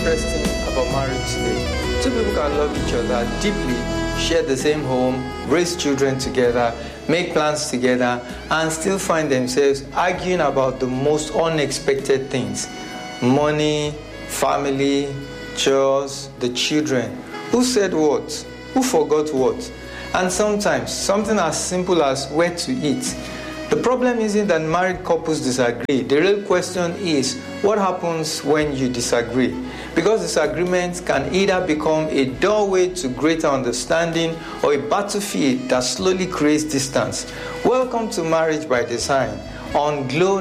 interesting about marriage today? Two people can love each other deeply, share the same home, raise children together, make plans together, and still find themselves arguing about the most unexpected things. Money, family, chores, the children. Who said what? Who forgot what? And sometimes something as simple as where to eat. The problem isn't that married couples disagree. The real question is, what happens when you disagree? Because disagreement can either become a doorway to greater understanding or a battlefield that slowly creates distance. Welcome to Marriage by Design on Glow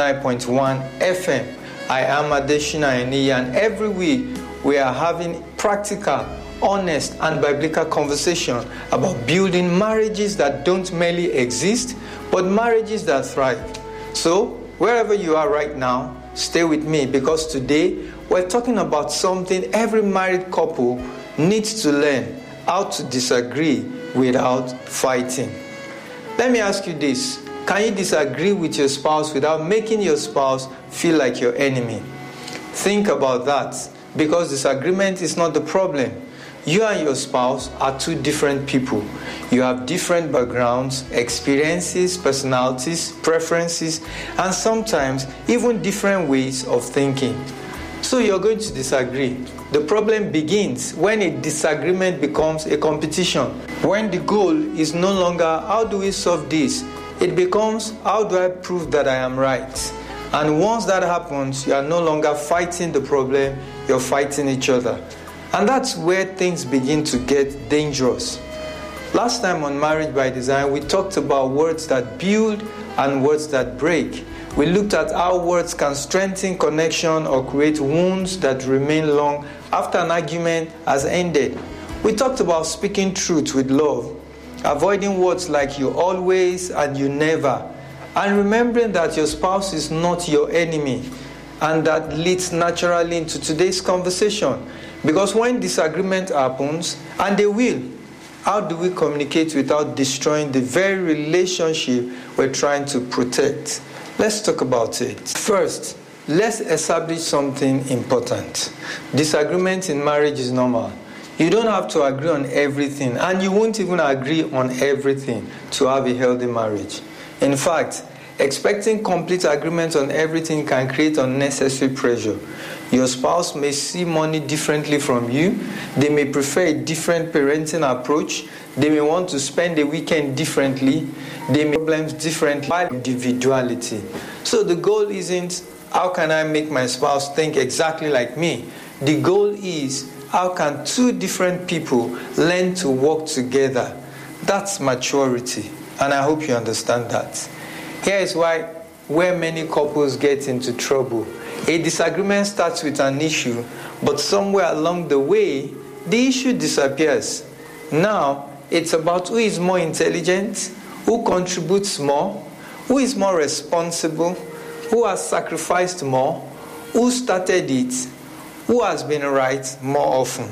99.1 FM. I am Adeshina Eniyi, and every week we are having practical, honest and biblical conversation about building marriages that don't merely exist, but marriages that thrive. So, wherever you are right now, stay with me, because today we're talking about something every married couple needs to learn: how to disagree without fighting. Let me ask you this: can you disagree with your spouse without making your spouse feel like your enemy? Think about that, because disagreement is not the problem. You and your spouse are two different people. You have different backgrounds, experiences, personalities, preferences, and sometimes even different ways of thinking. So you're going to disagree. The problem begins when a disagreement becomes a competition. When the goal is no longer, how do we solve this? It becomes, how do I prove that I am right? And once that happens, you are no longer fighting the problem, you're fighting each other. And that's where things begin to get dangerous. Last time on Marriage by Design, we talked about words that build and words that break. We looked at how words can strengthen connection or create wounds that remain long after an argument has ended. We talked about speaking truth with love, avoiding words like you always and you never, and remembering that your spouse is not your enemy. And that leads naturally into today's conversation. Because when disagreement happens, and they will, how do we communicate without destroying the very relationship we're trying to protect? Let's talk about it. First, let's establish something important. Disagreement in marriage is normal. You don't have to agree on everything, and you won't even agree on everything to have a healthy marriage. In fact, expecting complete agreement on everything can create unnecessary pressure. Your spouse may see money differently from you. They may prefer a different parenting approach. They may want to spend the weekend differently. They may have problems differently by individuality. So the goal isn't, how can I make my spouse think exactly like me? The goal is, how can two different people learn to work together? That's maturity. And I hope you understand that. Here is where many couples get into trouble. A disagreement starts with an issue, but somewhere along the way, the issue disappears. Now, it's about who is more intelligent, who contributes more, who is more responsible, who has sacrificed more, who started it, who has been right more often.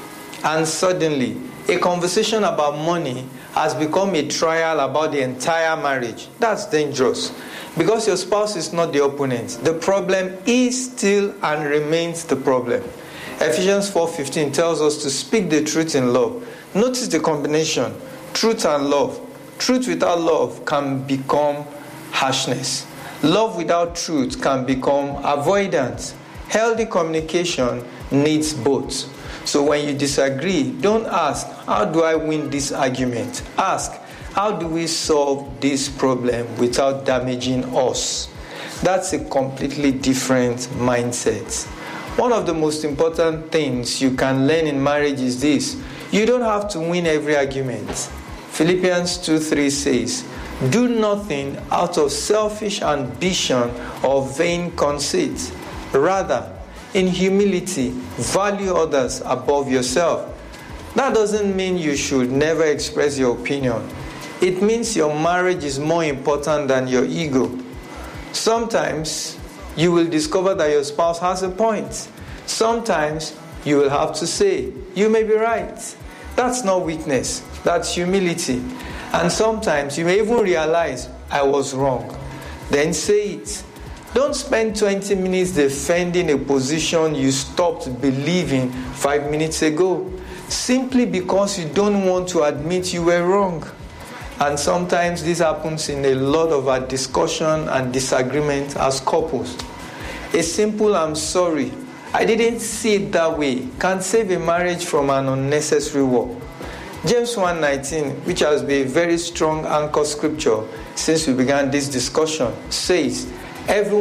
And suddenly, a conversation about money has become a trial about the entire marriage. That's dangerous, because your spouse is not the opponent. The problem is still and remains the problem. Ephesians 4:15 tells us to speak the truth in love. Notice the combination, truth and love. Truth without love can become harshness. Love without truth can become avoidance. Healthy communication needs both. So when you disagree, don't ask, how do I win this argument? Ask, how do we solve this problem without damaging us? That's a completely different mindset. One of the most important things you can learn in marriage is this: you don't have to win every argument. Philippians 2:3 says, do nothing out of selfish ambition or vain conceit. Rather, in humility, value others above yourself. That doesn't mean you should never express your opinion. It means your marriage is more important than your ego. Sometimes you will discover that your spouse has a point. Sometimes you will have to say, you may be right. That's not weakness, that's humility. And sometimes you may even realize, I was wrong. Then say it. Don't spend 20 minutes defending a position you stopped believing 5 minutes ago, simply because you don't want to admit you were wrong. And sometimes this happens in a lot of our discussion and disagreement as couples. A simple "I'm sorry, I didn't see it that way" can save a marriage from an unnecessary war. James 1:19, which has been a very strong anchor scripture since we began this discussion, says, "Everyone